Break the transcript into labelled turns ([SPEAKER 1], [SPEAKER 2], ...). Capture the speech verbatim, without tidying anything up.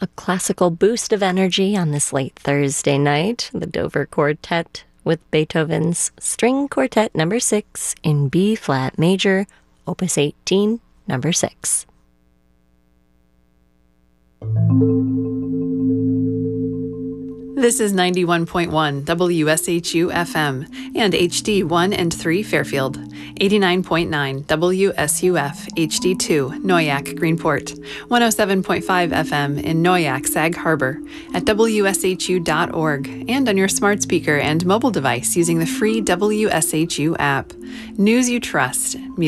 [SPEAKER 1] A classical boost of energy on this late Thursday night. The Dover Quartet with Beethoven's String Quartet number six in B-flat major, opus eighteen, number six.
[SPEAKER 2] This is ninety-one point one W S H U F M and H D one and three Fairfield, eighty-nine point nine W S U F H D two Noyac Greenport, one oh seven point five F M in Noyac Sag Harbor, at W S H U dot org, and on your smart speaker and mobile device using the free W S H U app. News you trust.